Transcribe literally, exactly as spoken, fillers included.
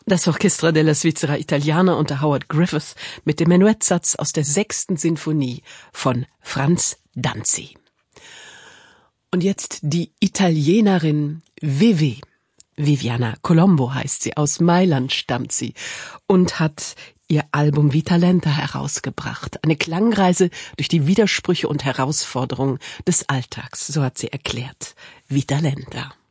Das Orchestra della Svizzera Italiana unter Howard Griffith mit dem Menuettsatz aus der sechsten Sinfonie von Franz Danzi. Und jetzt die Italienerin Vivi. Viviana Colombo heißt sie, aus Mailand stammt sie und hat ihr Album Vitalenta herausgebracht. Eine Klangreise durch die Widersprüche und Herausforderungen des Alltags, so hat sie erklärt. Vitalenta.